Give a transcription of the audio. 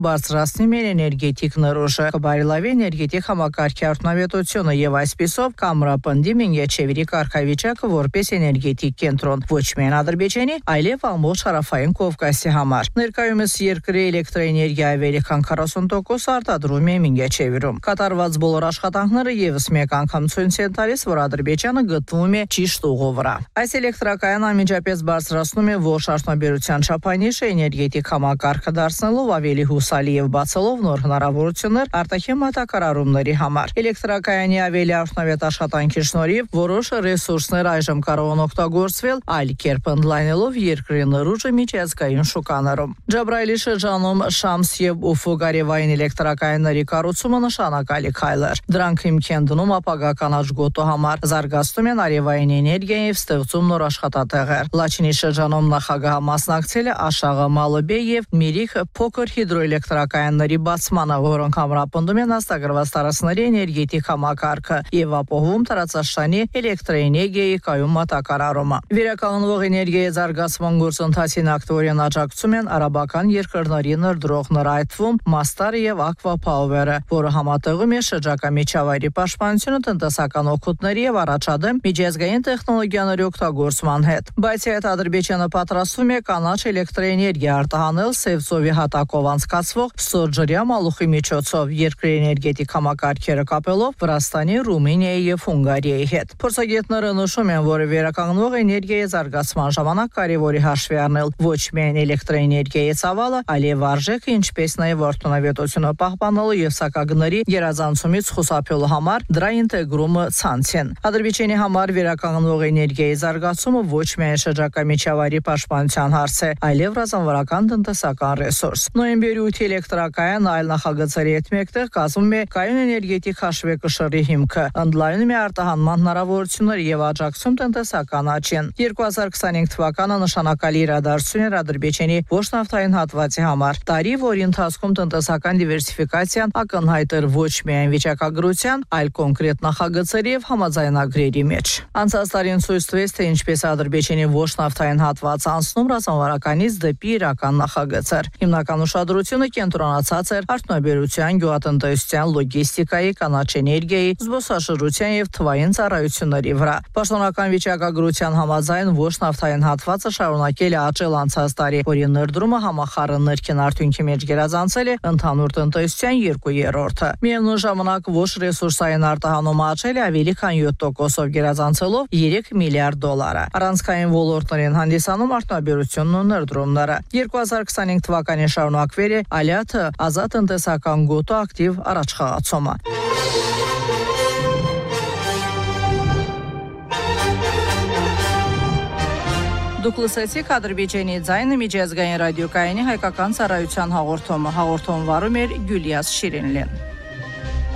բարձրացնում են էներգետիկ նռուժը, կբարելավի էներգետիկ համակարգի արդյունավետությունը եւ այսպիսով կամրապնդի Մինգեչևիրի կարգավիճակը որպես էներգետիկ կենտրոն ոչ միայն Ադրբեջանի, այլև ամբողջ հարավային Կովկասի համար։ Ներկայումս երկրի էլեկտրոէներգիայի ավելի քան 40% արտադրում է Մինգեչևիրում։ Կատարված բոլոր աշխատանքները եւս մեկ անգամ ցույց են տալիս, որ Ադրբեջանը գտնվում է ճիշտ ուղու վրա։ Այս էլեկտրակայանը անմիջապես բարձրացնում է ողջ արդյունաբերության չափանիշը, էներգետիկ համակարգը դարձնելով ավելի հուսալի եւ բացելով նոր հնարավորություններ արտաքին մատակարարումների համար։ Էլեկտրակայանի ավելի արդյունավետ աշխատանքի շնորհիվ որոշ ռեսուրսներ այժմ կարող են օգտագործվել այլ կերպ ընդլայնելով երկրի նռուժը միջազգային շուկաներում։ Ջաբրայելի շրջանում Շամս եւ Ուֆու գարեվային էլեկտրակայանների կառուցումը նշանակալի քայլ է։ Դրանք հիմք են դնում ապագա կանաչ գոտու համար, զարգացնում են արևային էներգիան եւ ստեղծում նոր աշխատատեղեր։ Լաչինի շրջանում նախագահը մասնակցել է Աշաղը, Մալոբե եւ Միրիխ փոքր հիդրոէլեկտրակայանների բացմանը, որոնք ամրապնդում են հաստագրված տարածքների էներգետիկ համակարգը եւ ապահովում տարածաշրջանի էլեկտրոէներգիայի կայուն մատակարարումը։ Վերականգնվող էներգիայի զարգացման գործընթացին ակտիվորեն աջակցում են արաբական երկրների ներդրողներ, այդ թվում Մաստար եւ Ակվա Փաուերը, որը համատեղում է շրջակա միջավայրի պաշտպանությունը, տնտեսական օգուտների եւ առաջադեմ միջազգային տեխնոլոգիաների օգտագործման հետ։ Բայց այդ Ադրբեջանը պատրաստվում է կանաչ էլեկտրոէներգիա արտահանել Սևծովի հատակով անցկացվող Սորջրյա մալուխի միջոցով երկրի էներգետիկ համակարգերը կապելով Վրաստանի, Ռումինիայի եւ Հունգարիայի հետ։ Փորձագետները նշում են, որ վերականգնվող էներգիայի զարգացման ժամանակ կարևորի հաշվի առնել ոչ միայն էլեկտրոէներգիայի ծավալը, այլև արժեքը, ինչպես նաեւ արդյունավետությունը պահպանելու եւ սակագների գերազանցումից խուսափելու համար դրա ինտեգրումը ցանցին։ Ադրբեջանի համար վերականգնվող էներգիայի զարգացումը ոչ միայն շրջակա միջավայրի պաշտպանության հարց է, այլև ռազմավարական տնտեսական ռեսուրս։ Նոյեմբերի 8-ի էլեկտրակայանն այլ նախագծերի հետ մեկտեղ կազմում է կայուն էներգետիկ հաշվեկշռի հիմքը, ընդլայնում է արտահանման հնարավորությունները եւ աջակցում տնտեսական աճին։ 2025 թվականը նշանակալի իրադարձություն էր Ադրբեջանի ոչ նավթային հատվածի համար։ Տարի, որի ընթացքում տնտեսական դիվերսիֆիկացիան ակնհայտ էր ոչ միայն վիճակագրության, այլ կոնկրետ նախագծերի եւ համաձայնագրերի մեջ։ Անցած տարին ցույց տվեց, թե ինչպես Ադրբեջանի ոչ նավթային հատված անցնում ռազմավարականից դեպի իրական նախագծեր։ Հիմնական ուշադրությունը կենտրոնացած էր արդյունաբերության, գյուղատնտեսության, լոգիստիկայի, կանաչ էներգիայի, զբոսաշրջության եւ թվային ծառայությունների վրա։ Պաշտոնական վիճակագրության համաձայն ոչ նավթային հատվածը շարունակել է աճել անցած տարի, որի ներդրումը համախառն ներքին արդյունքի մեջ գերազանցել է ընդհանուր տնտեսության 2/3-ը։ Միևնույն ժամանակ ոչ ռեսուրսային արտահանումը աճել է ավելի քան 7%-ով գերազանցելով $3 միլիարդ։ Առանցքային ոլորտներին հանդիսանում արդյունաբերությունն ու ներդրումները։ 2025 թվականին շարունակվել է Ալիաթը ազատ տնտեսական գոտու ակտիվ առաջխաղացումը։ Դուք լսեցիք Ադրբեջանի ձայնը միջազգային ռադիոկայանի հայկական ծառայության հաղորդումը։ Հաղորդում վարում էր Գյուլիաս Շիրինլին։